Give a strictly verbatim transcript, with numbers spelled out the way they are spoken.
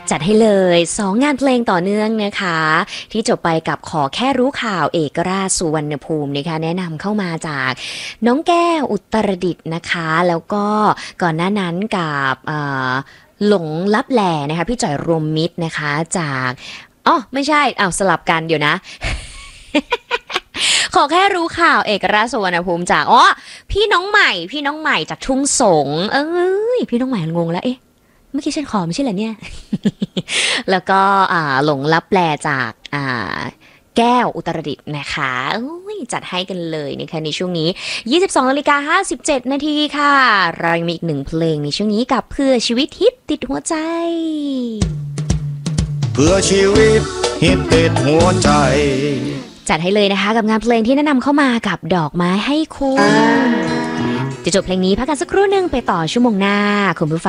จัดให้เลยสองงานเพลงต่อเนื่องนะคะที่จบไปกับขอแค่รู้ข่าวเอกราชสุวรรณภูมินะคะแนะนำเข้ามาจากน้องแก้วอุตรดิตถ์นะคะแล้วก็ก่อนหน้านั้นกับหลงลับแลนะคะพี่จ่อยรวมมิตรนะคะจากอ๋อไม่ใช่อ้าวสลับกันเดี๋ยวนะขอแค่รู้ข่าวเอกราชสุวรรณภูมิจากอ๋อพี่น้องใหม่พี่น้องใหม่จากทุ่งสงเอ้ยพี่น้องใหม่งงแล้วเอ๊ะเมื่อกี้ฉันขอไม่ใช่เหรอเนี่ย แล้วก็หลงลับแลจากแก้วอุตรดิตถ์นะคะจัดให้กันเลยนะคะในช่วงนี้ ยี่สิบสองนาฬิกาห้าสิบเจ็ดนาทีค่ะเรายังมีอีกหนึ่งเพลงในช่วงนี้กับเพื่อชีวิตฮิตติดหัวใจเพื่อชีวิตฮิตติดหัวใจจัดให้เลยนะคะกับงานเพลงที่แนะนำเข้ามากับดอกไม้ให้คุณจะจบเพลงนี้พักกันสักครู่หนึ่งไปต่อชั่วโมงหน้าคุณผู้ฟัง